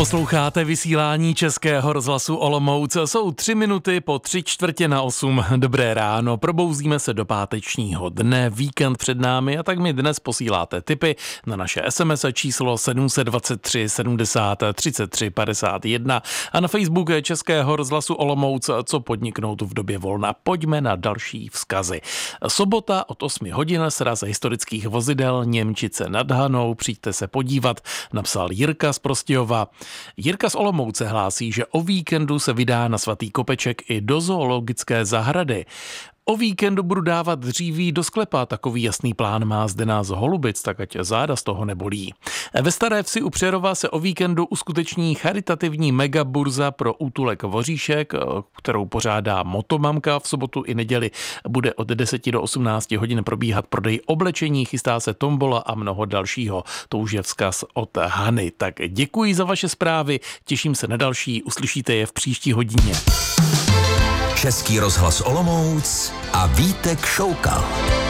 Posloucháte vysílání Českého rozhlasu Olomouc. Jsou 3 minuty po 7:45. Dobré ráno, probouzíme se do pátečního dne, víkend před námi a tak mi dnes posíláte tipy na naše SMS číslo 723 70 33 51 a na Facebook Českého rozhlasu Olomouc, co podniknout v době volna. Pojďme na další vzkazy. Sobota od 8 hodin, sraz historických vozidel Němčice nad Hanou, přijďte se podívat, napsal Jirka z Prostějova. Jirka z Olomouce hlásí, že o víkendu se vydá na Svatý Kopeček i do zoologické zahrady. O víkendu budu dávat dříví do sklepa, takový jasný plán má Zdena z Holubic, tak ať záda z toho nebolí. Ve Staré Vsi u Přerova se o víkendu uskuteční charitativní megaburza pro útulek Voříšek, kterou pořádá Motomamka. V sobotu i neděli bude od 10 do 18 hodin probíhat prodej oblečení, chystá se tombola a mnoho dalšího. To už je vzkaz od Hany. Tak děkuji za vaše zprávy, těším se na další, uslyšíte je v příští hodině. Český rozhlas Olomouc a Vítek Šoukal.